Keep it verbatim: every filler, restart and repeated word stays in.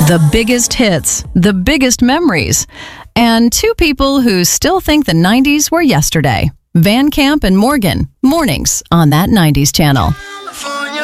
The biggest hits, the biggest memories, and two people who still think the nineties were yesterday. Van Camp and Morgan, mornings on That nineties Channel.